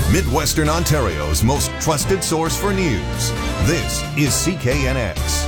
Midwestern Ontario's most trusted source for news. This is CKNX.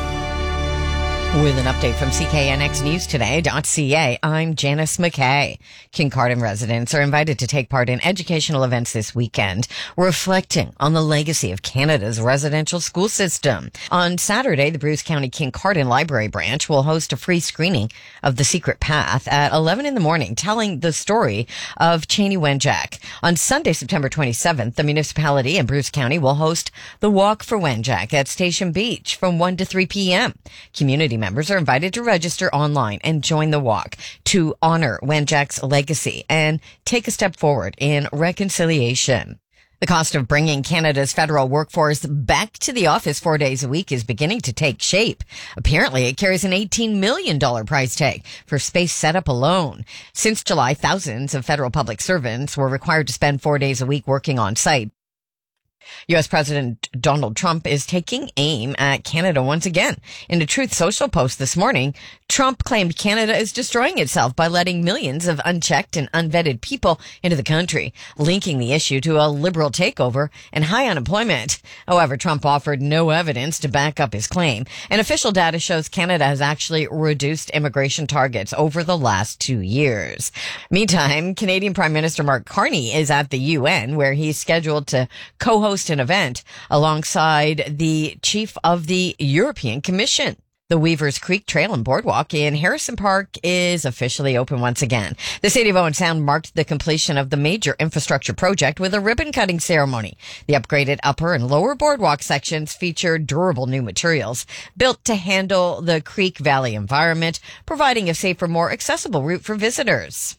With an update from CKNXNewsToday.ca, I'm Janice McKay. Kincardine residents are invited to take part in educational events this weekend, reflecting on the legacy of Canada's residential school system. On Saturday, the Bruce County Kincardine Library Branch will host a free screening of The Secret Path at 11 in the morning, telling the story of Cheney Wenjack. On Sunday, September 27th, the municipality and Bruce County will host the Walk for Wenjack at Station Beach from 1 to 3 p.m. Community members are invited to register online and join the walk to honor Wenjack's legacy and take a step forward in reconciliation. The cost of bringing Canada's federal workforce back to the office 4 days a week is beginning to take shape. Apparently, it carries an $18 million price tag for space setup alone. Since July, thousands of federal public servants were required to spend 4 days a week working on site. U.S. President Donald Trump is taking aim at Canada once again. In a Truth Social post this morning, Trump claimed Canada is destroying itself by letting millions of unchecked and unvetted people into the country, linking the issue to a liberal takeover and high unemployment. However, Trump offered no evidence to back up his claim, and official data shows Canada has actually reduced immigration targets over the last 2 years. Meantime, Canadian Prime Minister Mark Carney is at the UN, where he's scheduled to co-host an event alongside the chief of the European Commission. The Weavers Creek Trail and Boardwalk in Harrison Park is officially open once again. The City of Owen Sound marked the completion of the major infrastructure project with a ribbon-cutting ceremony. The upgraded upper and lower boardwalk sections feature durable new materials built to handle the Creek Valley environment, providing a safer, more accessible route for visitors.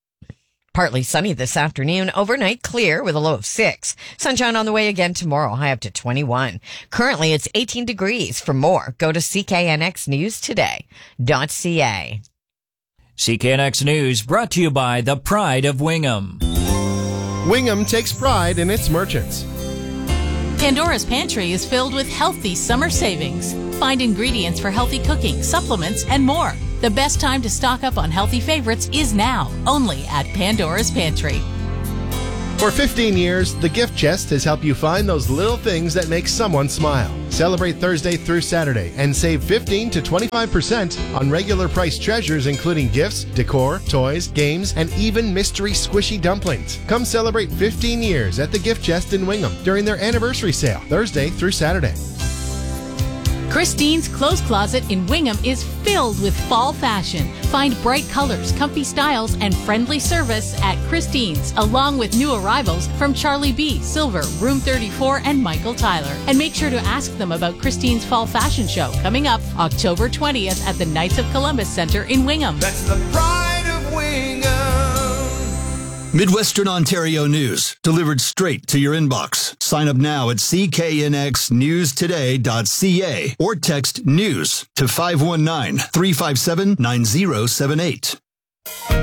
Partly sunny this afternoon, overnight clear with a low of 6. Sunshine on the way again tomorrow, high up to 21. Currently, it's 18 degrees. For more, go to CKNXNewsToday.ca. CKNX News brought to you by the Pride of Wingham. Wingham takes pride in its merchants. Pandora's Pantry is filled with healthy summer savings. Find ingredients for healthy cooking, supplements, and more. The best time to stock up on healthy favorites is now, only at Pandora's Pantry. For 15 years, the Gift Chest has helped you find those little things that make someone smile. Celebrate Thursday through Saturday and save 15 to 25% on regular price treasures, including gifts, decor, toys, games, and even mystery squishy dumplings. Come celebrate 15 years at the Gift Chest in Wingham during their anniversary sale, Thursday through Saturday. Christine's Clothes Closet in Wingham is filled with fall fashion. Find bright colors, comfy styles, and friendly service at Christine's, along with new arrivals from Charlie B, Silver, Room 34, and Michael Tyler. And make sure to ask them about Christine's Fall Fashion Show coming up October 20th at the Knights of Columbus Center in Wingham. That's the pride of Wingham. Midwestern Ontario news, delivered straight to your inbox. Sign up now at CKNXNewsToday.ca or text NEWS to 519-357-9078.